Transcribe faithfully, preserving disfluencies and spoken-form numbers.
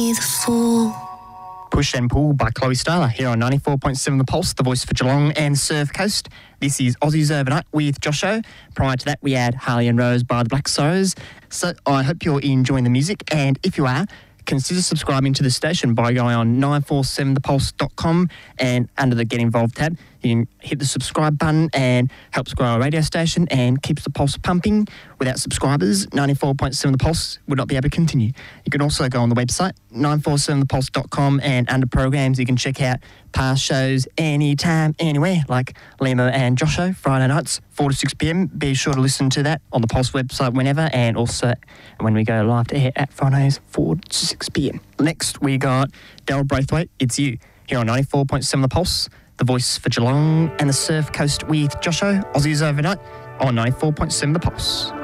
The fool. Push and Pull by Chloe Styler here on ninety-four point seven The Pulse, the voice for Geelong and Surf Coast. This is Aussies Overnight with Josho. Prior to that, we had Harley and Rose by the Black Sorrows. So I hope you're enjoying the music, and if you are, consider subscribing to the station by going on nine four seven the pulse dot com, and under the Get Involved tab, you can hit the subscribe button and helps grow our radio station and keeps the Pulse pumping. Without subscribers, ninety-four point seven The Pulse would not be able to continue. You can also go on the website, nine four seven the pulse dot com, and under programs you can check out past shows anytime, anywhere, like Lima and Josho, Friday nights, four to six p.m. Be sure to listen to that on the Pulse website whenever, and also when we go live to air at Fridays, four to six p.m. Next, we got Daryl Braithwaite, It's You, here on ninety-four point seven The Pulse, the voice for Geelong and the Surf Coast with Josho, Aussies Overnight on ninety-four point seven The Pulse.